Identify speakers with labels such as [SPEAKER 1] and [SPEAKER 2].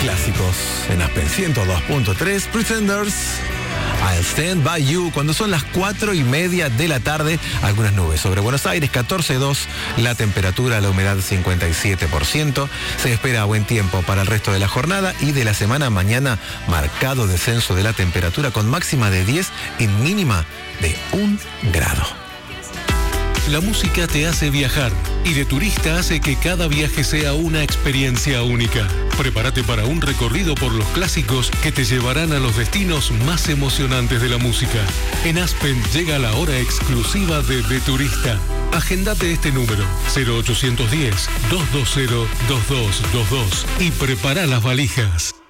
[SPEAKER 1] clásicos. En Aspen 102.3, Pretenders, I'll Stand By You, cuando son las 4:30 de la tarde, algunas nubes sobre Buenos Aires, 14.2, la temperatura, la humedad 57%, se espera buen tiempo para el resto de la jornada y de la semana. Mañana, marcado descenso de la temperatura con máxima de 10 y mínima de 1 grado.
[SPEAKER 2] La música te hace viajar y de turista hace que cada viaje sea una experiencia única. Prepárate para un recorrido por los clásicos que te llevarán a los destinos más emocionantes de la música. En Aspen llega la hora exclusiva de Turista. Agendate este número, 0810-220-2222 y prepara las valijas.